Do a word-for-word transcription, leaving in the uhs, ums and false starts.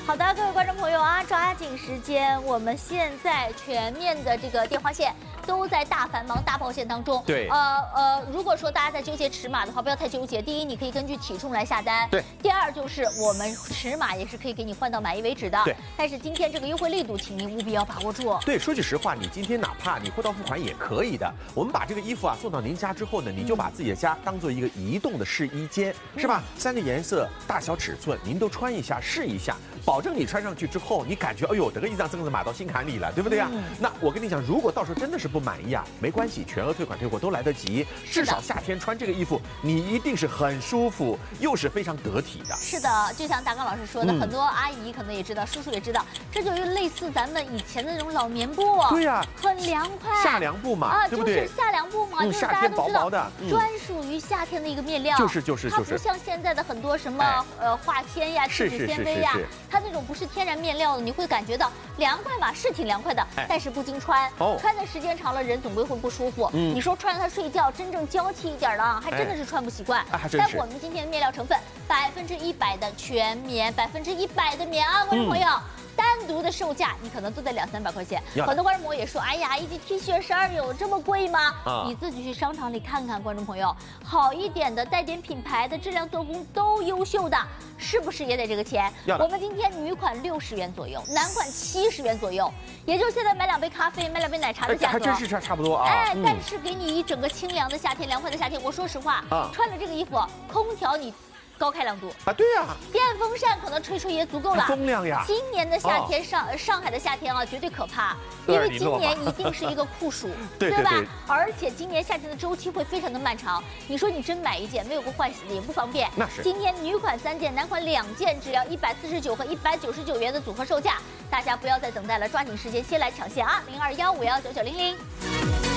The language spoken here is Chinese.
好的，各位观众朋友啊，抓紧时间，我们现在全面的这个电话线都在大繁忙、大爆线当中。 对， 呃呃，如果说大家在纠结尺码的话，不要太纠结。第一，你可以根据体重来下单。 对。 第二，就是我们尺码也是可以给你换到满意为止的。 对。 但是今天这个优惠力度，请您务必要把握住。 对，说句实话，你今天哪怕你货到付款也可以的。我们把这个衣服啊送到您家之后呢，你就把自己的家当做一个移动的试衣间，嗯、是吧？三个颜色、大小尺寸，您都穿一下试一下，保证你穿上去之后，你感觉哎呦，这个一张真子买到心坎里了，对不对啊？嗯、那我跟你讲，如果到时候真的是不满意啊，没关系，全额退款退货都来得及。至少夏天穿这个衣服，你一定是很舒服，又是非常得体的。 是的，就像达刚老师说的，嗯、很多阿姨可能也知道，叔叔也知道，这就类似咱们以前的那种老棉布。 对呀、啊， 很凉快。 夏凉布嘛，啊，对不对？ 就是夏凉布嘛， 嗯、 就是大家都知道， 嗯、 专属于夏天的一个面料。 就是就是就是。 它不像现在的很多什么、哎、呃化纤呀、聚酯纤维呀，它那种不是天然面料的，你会感觉到凉快嘛，是挺凉快的，哎、但是不经穿，哦、穿的时间长了，人总归会不舒服。嗯、你说穿着它睡觉，真正娇气一点的，还真的是穿不习惯。 哎、 但我们今天的面料成分百分之一百的全棉，百分之一百的棉啊，观众朋友。嗯单独的售价，你可能都得两三百块钱。很多观众朋友也说，哎呀，一件 T 恤十二有这么贵吗？啊、你自己去商场里看看，观众朋友，好一点的、带点品牌的、质量做工都优秀的，是不是也得这个钱？我们今天女款六十元左右，男款七十元左右，也就是现在买两杯咖啡、买两杯奶茶的价格， 还真是差差不多啊。 哎，嗯、但是给你一整个清凉的夏天、凉快的夏天。我说实话，啊、穿着这个衣服，空调你。高开两度啊，对呀、啊， 电风扇可能吹吹也足够了， 风凉呀。 今年的夏天，上、哦、上海的夏天啊，绝对可怕，因为今年一定是一个酷暑， 对对吧？ 对对而且今年夏天的周期会非常的漫长。你说你真买一件，没有个换洗的也不方便。 那是。 今天女款三件，男款两件，只要一百四十九和一百九十九元的组合售价，大家不要再等待了，抓紧时间先来抢线啊！零二幺五幺九九零零。